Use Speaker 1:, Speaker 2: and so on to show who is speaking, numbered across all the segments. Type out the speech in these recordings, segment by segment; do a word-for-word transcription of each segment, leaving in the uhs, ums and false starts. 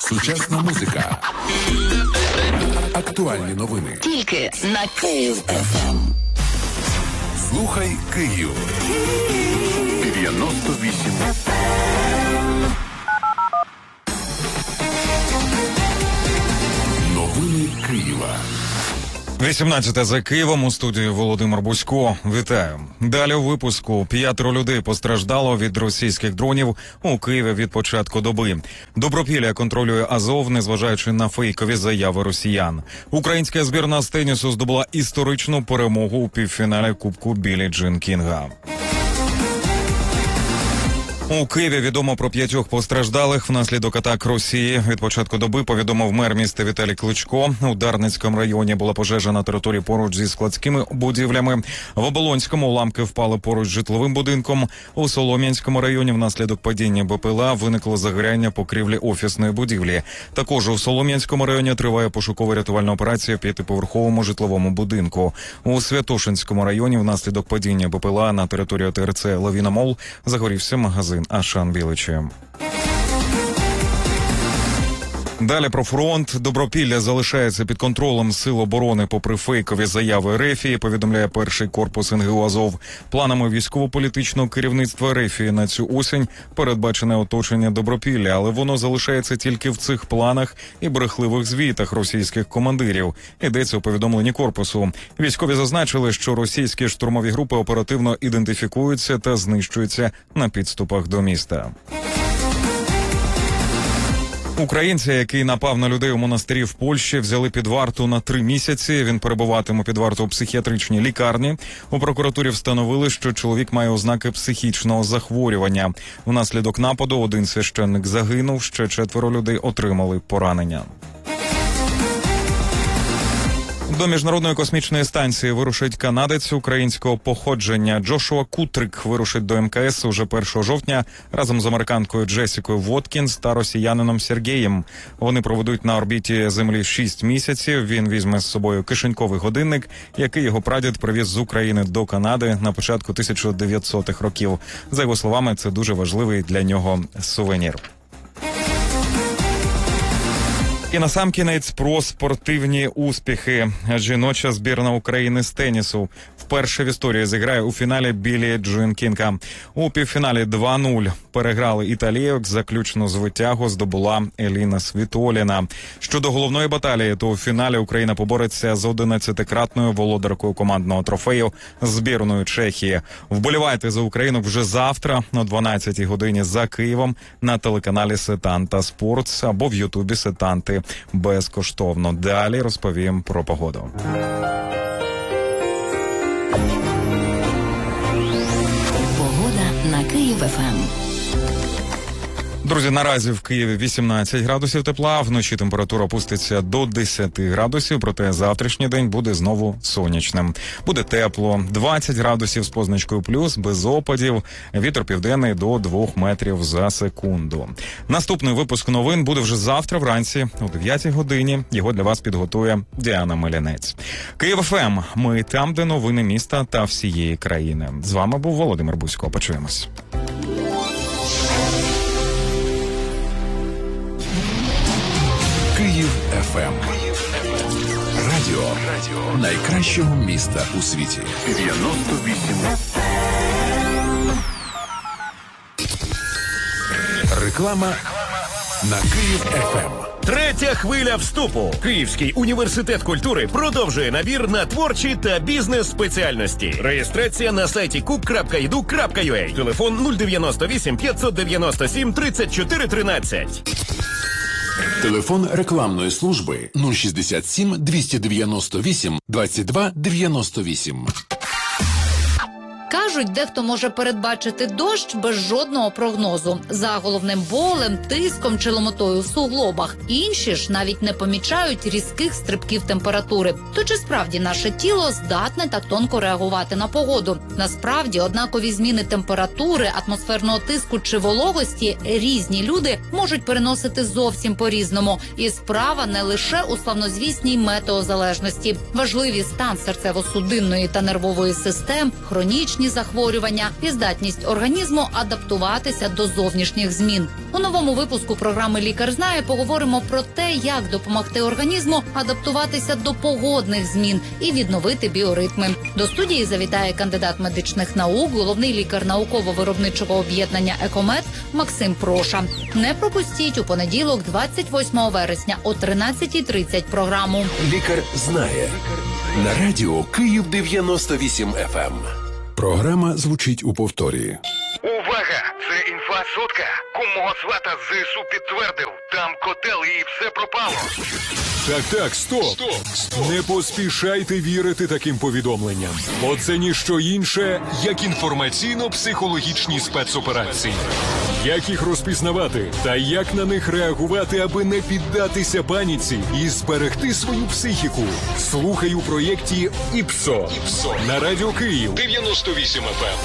Speaker 1: Сучасна музика. Актуальні новини.
Speaker 2: Тільки на Київ еф ем.
Speaker 1: Слухай Київ. дев'яносто вісім еф ем. Новини Києва.
Speaker 3: вісімнадцяте за Києвом, у студії Володимир Бусько. Вітаю. Далі у випуску. П'ятеро людей постраждало від російських дронів у Києві від початку доби. Добропілля контролює Азов, незважаючи на фейкові заяви росіян. Українська збірна з тенісу здобула історичну перемогу у півфіналі Кубку Біллі Джин Кінга. У Києві відомо про п'ятьох постраждалих внаслідок атак Росії. Від початку доби повідомив мер міста Віталій Кличко. У Дарницькому районі була пожежа на території поруч зі складськими будівлями. В Оболонському уламки впали поруч з житловим будинком. У Солом'янському районі внаслідок падіння БПЛА виникло загоряння покрівлі офісної будівлі. Також у Солом'янському районі триває пошуково-рятувальна операція в п'ятиповерховому житловому будинку. У Святошинському районі внаслідок падіння БПЛА на території ТРЦ «Лавіна Мол» загорівся магазин Ашан Біличі. Далі про фронт. Добропілля залишається під контролем Сил оборони попри фейкові заяви РФ, повідомляє перший корпус ен ге у Азов. Планами військово-політичного керівництва РФ на цю осінь передбачене оточення Добропілля, але воно залишається тільки в цих планах і брехливих звітах російських командирів. Йдеться у повідомленні корпусу. Військові зазначили, що російські штурмові групи оперативно ідентифікуються та знищуються на підступах до міста. Українця, який напав на людей у монастирі в Польщі, взяли під варту на три місяці. Він перебуватиме під варту у психіатричній лікарні. У прокуратурі встановили, що чоловік має ознаки психічного захворювання. Внаслідок нападу один священник загинув, ще четверо людей отримали поранення. До Міжнародної космічної станції вирушить канадець українського походження. Джошуа Кутрик вирушить до ем ка ес уже першого жовтня разом з американкою Джесікою Воткінс та росіянином Сергієм. Вони проведуть на орбіті Землі шість місяців. Він візьме з собою кишеньковий годинник, який його прадід привіз з України до Канади на початку тисяча дев'ятсотих років. За його словами, це дуже важливий для нього сувенір. І насамкінець про спортивні успіхи. Жіноча збірна України з тенісу вперше в історії зіграє у фіналі Біллі Джин Кінга. У півфіналі два нуль переграли італійок, заключну звитягу здобула Еліна Світоліна. Щодо головної баталії, то у фіналі Україна побореться з одинадцятикратною володаркою командного трофею збірною Чехії. Вболівайте за Україну вже завтра о дванадцятій годині за Києвом на телеканалі Сетанта Спортс або в Ютубі Сетанти. Безкоштовно. Далі розповім про погоду.
Speaker 2: Погода на Київ еф ем.
Speaker 3: Друзі, наразі в Києві вісімнадцять градусів тепла, вночі температура опуститься до десять градусів, проте завтрашній день буде знову сонячним. Буде тепло, двадцять градусів з позначкою плюс, без опадів, вітер південний до двох метрів за секунду. Наступний випуск новин буде вже завтра вранці о дев'ятій годині. Його для вас підготує Діана Мелянець. Київ еф ем. Ми там, де новини міста та всієї країни. З вами був Володимир Бусько. Почуємось.
Speaker 1: Київ еф ем. Радіо. Радіо найкращого міста у світі. дев'яносто вісім еф ем. Реклама на Київ еф ем.
Speaker 4: Третя хвиля вступу. Київський університет культури продовжує набір на творчі та бізнес-спеціальності. Реєстрація на сайті кук крапка і ді ю крапка ю а. Телефон нуль дев'яносто вісім п'ятсот дев'яносто сім тридцять чотири тринадцять.
Speaker 1: Телефон рекламної служби нуль шістдесят сім двісті дев'яносто вісім двадцять два дев'яносто вісім.
Speaker 5: Кажуть, дехто може передбачити дощ без жодного прогнозу. За головним болем, тиском чи ломотою в суглобах. Інші ж навіть не помічають різких стрибків температури. То чи справді наше тіло здатне так тонко реагувати на погоду? Насправді, однакові зміни температури, атмосферного тиску чи вологості різні люди можуть переносити зовсім по-різному. І справа не лише у славнозвісній метеозалежності. Важливі стан серцево-судинної та нервової систем, хронічні захворювання, захворювання і здатність організму адаптуватися до зовнішніх змін. У новому випуску програми «Лікар знає» поговоримо про те, як допомогти організму адаптуватися до погодних змін і відновити біоритми. До студії завітає кандидат медичних наук, головний лікар науково-виробничого об'єднання «Екомед» Максим Проша. Не пропустіть у понеділок, двадцять восьмого вересня о тринадцятій тридцять програму
Speaker 1: Лікар знає на радіо Київ дев'яносто вісім еф ем. Програма звучить у повторі.
Speaker 6: Увага! Це інфа сотка. Кумого свата з ЗСУ підтвердив. Там котел і все пропало.
Speaker 7: Так, так, стоп. Стоп, стоп. Не поспішайте вірити таким повідомленням. Бо це ніщо інше, як інформаційно-психологічні спецоперації. Як їх розпізнавати та як на них реагувати, аби не піддатися паніці і зберегти свою психіку. Слухай у проєкті «ІПСО» на Радіо Київ дев'яносто вісім еф ем.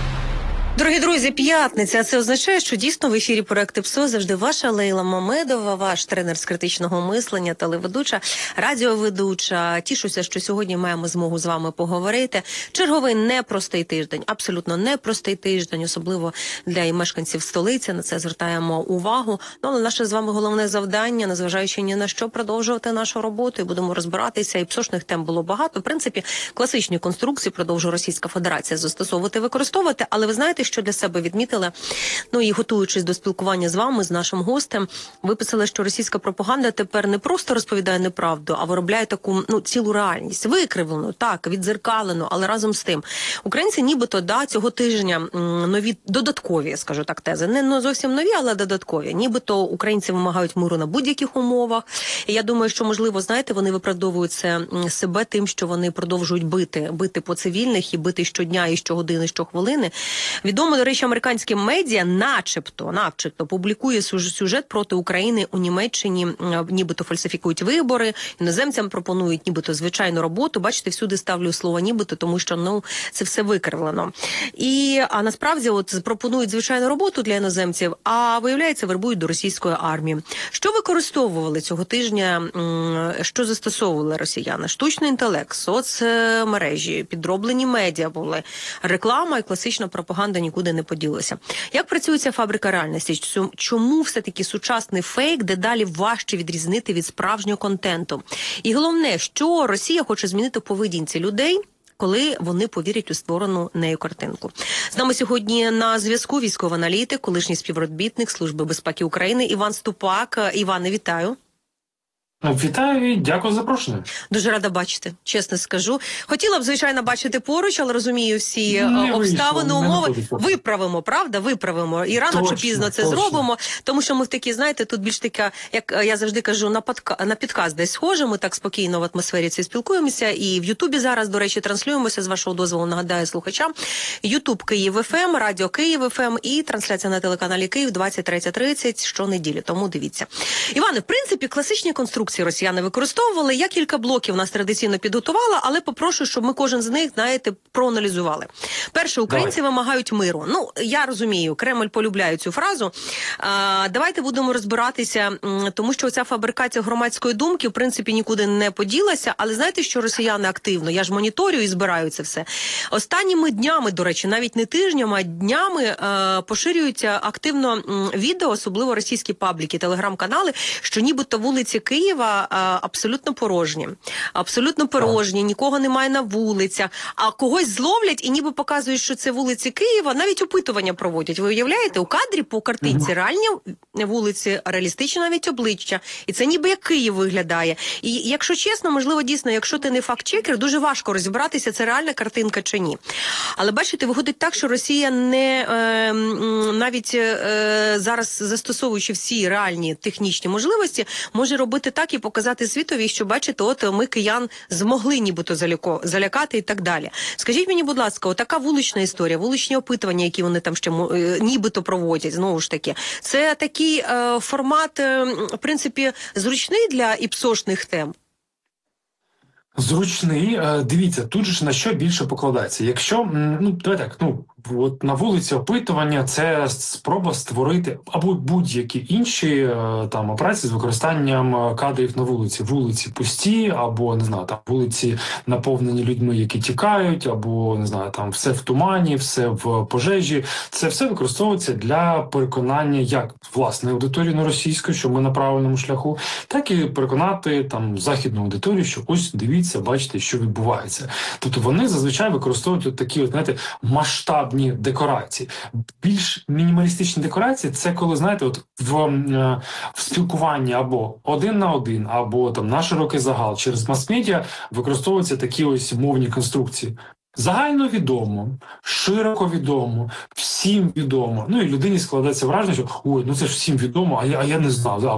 Speaker 8: Дорогі друзі, п'ятниця. Це означає, що дійсно в ефірі проекту «ПСО» завжди ваша Лейла Мамедова, ваш тренер з критичного мислення, телеведуча, радіоведуча. Тішуся, що сьогодні маємо змогу з вами поговорити. Черговий непростий тиждень, абсолютно непростий тиждень, особливо для і мешканців столиці. На це звертаємо увагу. Ну, але наше з вами головне завдання, незважаючи ні на що, продовжувати нашу роботу і будемо розбиратися. І псошних тем було багато. В принципі, класичні конструкції продовжує Російська Федерація застосовувати, використовувати. Але ви знаєте, що для себе відмітили, ну і готуючись до спілкування з вами, з нашим гостем, виписали, що російська пропаганда тепер не просто розповідає неправду, а виробляє таку, ну, цілу реальність. Викривлену, так, віддзеркалену, але разом з тим. Українці нібито, да, цього тижня нові, додаткові, скажу так, тези, не ну, зовсім нові, але додаткові. Нібито українці вимагають миру на будь-яких умовах. І я думаю, що, можливо, знаєте, вони виправдовують це себе тим, що вони продовжують бити, бити по цивільних і бити щодня, і щогодини, і щохвилини. Відомо, до речі, американські медіа начебто, начебто публікує сюжет проти України у Німеччині, нібито фальсифікують вибори, іноземцям пропонують нібито звичайну роботу. Бачите, всюди ставлю слово нібито, тому що, ну, це все викривлено. І, а насправді, от, пропонують звичайну роботу для іноземців, а, виявляється, вербують до російської армії. Що використовували цього тижня, що застосовували росіяни? Штучний інтелект, соцмережі, підроблені медіа були, реклама і класична пропаганда нікуди не поділася. Як працює ця фабрика реальності? Чому все-таки сучасний фейк дедалі важче відрізнити від справжнього контенту? І головне, що Росія хоче змінити в поведінці людей, коли вони повірять у створену нею картинку. З нами сьогодні на зв'язку військовий аналітик, колишній співробітник Служби безпеки України Іван Ступак. Іване, вітаю.
Speaker 9: Вітаю і дякую за запрошення.
Speaker 8: Дуже рада бачити, чесно скажу. Хотіла б, звичайно, бачити поруч, але розумію всі
Speaker 9: не
Speaker 8: обставини,
Speaker 9: вийшло,
Speaker 8: умови. Виправимо, правда? Виправимо. І рано точно, чи пізно це точно зробимо. Тому що ми в такі, знаєте, тут більш таке, як я завжди кажу, на, подка... на підказ десь схоже. Ми так спокійно в атмосфері ці спілкуємося. І в Ютубі зараз, до речі, транслюємося, з вашого дозволу, нагадаю слухачам. Ютуб Київ ФМ, Радіо Київ ФМ і трансляція на телеканалі Київ двадцять третя тридцять щонеділі. Тому дивіться. Іване, в принципі, класичні конструкції росіяни використовували. Я кілька блоків нас традиційно підготувала, але попрошу, щоб ми кожен з них, знаєте, проаналізували. Перше, українці Давай. вимагають миру. Ну, я розумію, Кремль полюбляє цю фразу. А, давайте будемо розбиратися, тому що ця фабрикація громадської думки, в принципі, нікуди не поділася. Але знаєте, що росіяни активно? Я ж моніторю і збираю це все. Останніми днями, до речі, навіть не тижнями, а днями е, поширюються активно м, відео, особливо російські пабліки, телеграм-канали, що нібито вулиці Києва абсолютно порожні. Абсолютно порожні, нікого немає на вулицях, а когось зловлять і ніби показують, що це вулиці Києва, навіть опитування проводять. Ви уявляєте, у кадрі по картинці реальні вулиці, реалістичні навіть обличчя, і це ніби як Київ виглядає. І якщо чесно, можливо, дійсно, якщо ти не факт-чекер, дуже важко розібратися, це реальна картинка чи ні. Але бачите, виходить так, що Росія не е, навіть е, зараз, застосовуючи всі реальні технічні можливості, може робити так і показати світові, що, бачите, от ми киян змогли нібито заляко, залякати і так далі. Скажіть мені, будь ласка, отака вулична історія, вуличні опитування, які вони там ще е, нібито проводять, знову ж таки, це такий е, формат, е, в принципі, зручний для іпсошних тем?
Speaker 9: Зручний. Дивіться, тут же ж на що більше покладається. Якщо, ну, давай так, ну, от на вулиці опитування – це спроба створити або будь-які інші е, там операції з використанням кадрів на вулиці. Вулиці пусті, або, не знаю, там вулиці наповнені людьми, які тікають, або, не знаю, там все в тумані, все в пожежі. Це все використовується для переконання як власної аудиторії на російської, що ми на правильному шляху, так і переконати там західну аудиторію, що ось дивіться, бачите, що відбувається. Тобто вони зазвичай використовують от такі, от, знаєте, масштабні декорації. Більш мінімалістичні декорації – це коли, знаєте, от в, е, в спілкуванні або один на один, або там на широкий загал через мас-медіа використовуються такі ось мовні конструкції. Загально відомо, широко відомо, всім відомо. Ну і людині складається враження, що ой, ну це ж всім відомо, а я, а я не знав.